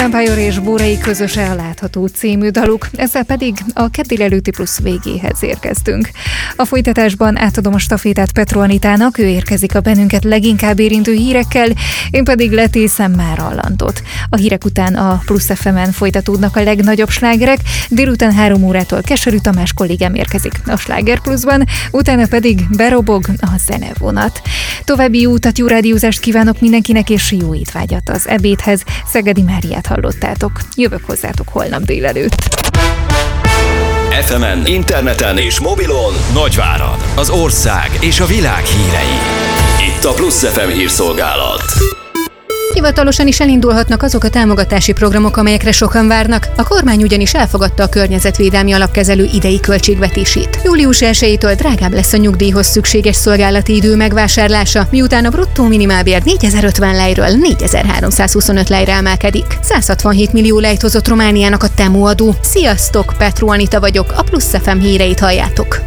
Vampire és Bórai közösen látható című daluk, ezzel pedig a keddi délelőtti plusz végéhez érkeztünk. A folytatásban átadom a stafétát Petro Anitának, ő érkezik a bennünket leginkább érintő hírekkel, én pedig letészem már a landot. A hírek után a Plusz FM-en folytatódnak a legnagyobb slágerek, délután 3 órától Keserű Tamás kollégám érkezik a Sláger Pluszban, utána pedig berobog a zenevonat. További jó utat, jó rádiózást kívánok mindenkinek, és jó étvágyat az ebédhez. Szegedi Máriát hallottátok. Jövök hozzátok holnap délelőtt. FM-en, interneten és mobilon Nagyvárad, az ország és a világ hírei. Itt a Plusz FM hírszolgálat. Hivatalosan is elindulhatnak azok a támogatási programok, amelyekre sokan várnak. A kormány ugyanis elfogadta a környezetvédelmi alapkezelő idei költségvetését. Július 1-től drágább lesz a nyugdíjhoz szükséges szolgálati idő megvásárlása, miután a bruttó minimálbér 4050 lejről 4325 lejre emelkedik. 167 millió lejt hozott Romániának a Temu adó. Sziasztok, Petro Anita vagyok, a Plusz FM híreit halljátok.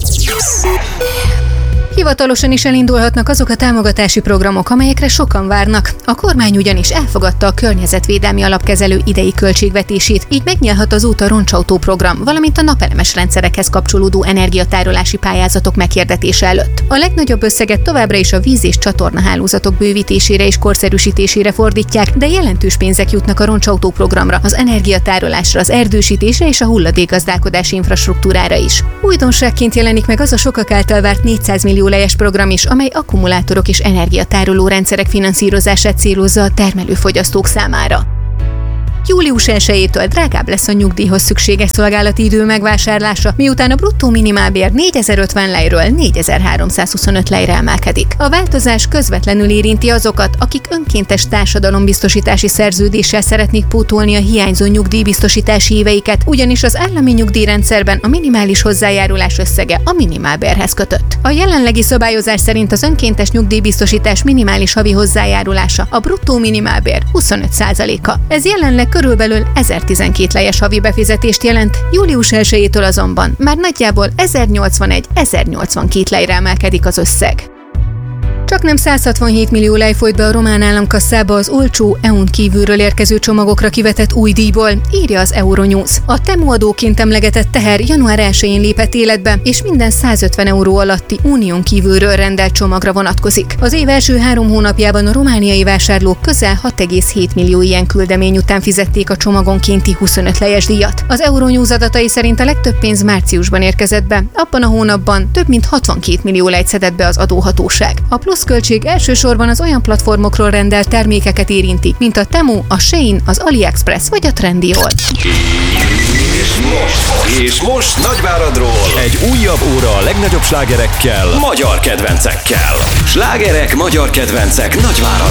Hivatalosan is elindulhatnak azok a támogatási programok, amelyekre sokan várnak. A kormány ugyanis elfogadta a környezetvédelmi alapkezelő idei költségvetését, így megnyílhat az út a roncsautó program, valamint a napelemes rendszerekhez kapcsolódó energiatárolási pályázatok meghirdetése előtt. A legnagyobb összeget továbbra is a víz- és csatornahálózatok bővítésére és korszerűsítésére fordítják, de jelentős pénzek jutnak a roncsautó programra, az energiatárolásra, az erdősítésre és a hulladékgazdálkodási infrastruktúrára is. Újdonságként jelenik meg az a sokak által várt 400 millió lejes program is, amely akkumulátorok és energiatároló rendszerek finanszírozását célozza a termelőfogyasztók számára. Július 1-től drágább lesz a nyugdíjhoz szükséges szolgálati idő megvásárlása, miután a bruttó minimálbér 4050 lejről 4325 lejre emelkedik. A változás közvetlenül érinti azokat, akik önkéntes társadalombiztosítási szerződéssel szeretnék pótolni a hiányzó nyugdíjbiztosítási éveiket, ugyanis az állami nyugdíjrendszerben a minimális hozzájárulás összege a minimálbérhez kötött. A jelenlegi szabályozás szerint az önkéntes nyugdíjbiztosítás minimális havi hozzájárulása a bruttó minimálbér 25%-a. Ez jelenleg körülbelül 1012 lejes havi befizetést jelent, július 1-től azonban már nagyjából 1081-1082 lejre emelkedik az összeg. Csaknem 167 millió lej folyt be a román államkasszába az olcsó EU-n kívülről érkező csomagokra kivetett új díjból, írja az Euronews. A Temu adóként emlegetett teher január 1-én lépett életbe, és minden 150 euró alatti unión kívülről rendelt csomagra vonatkozik. Az év első 3 hónapjában a romániai vásárlók közel 6,7 millió ilyen küldemény után fizették a csomagonkénti 25 lejes díjat. Az Euronews adatai szerint a legtöbb pénz márciusban érkezett be, abban a hónapban több mint 62 millió lejt szedett be az adóhatóság. A pluszköltség elsősorban az olyan platformokról rendelt termékeket érinti, mint a Temu, a Shein, az AliExpress vagy a Trendyol. És most Nagyváradról egy újabb óra a legnagyobb slágerekkel, magyar kedvencekkel. Slágerek, magyar kedvencek Nagyváradról.